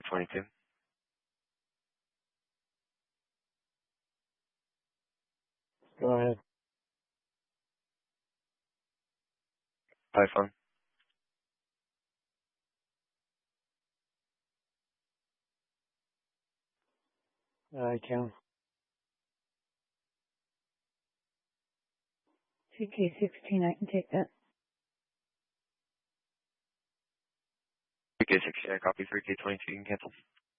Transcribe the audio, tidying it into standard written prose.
3K22. Go ahead. iPhone. I can. CK16, I can take that. 3K16, I copy. 3K22, you can cancel.